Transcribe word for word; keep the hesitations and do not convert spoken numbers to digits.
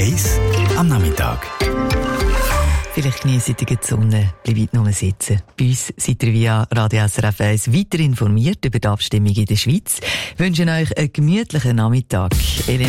eins am Nachmittag. Vielleicht geniessen Sie die Sonne, bleibt nur sitzen. Bei uns seid ihr via Radio S R F eins weiter informiert über die Abstimmung in der Schweiz. Wir wünschen euch einen gemütlichen Nachmittag. Elena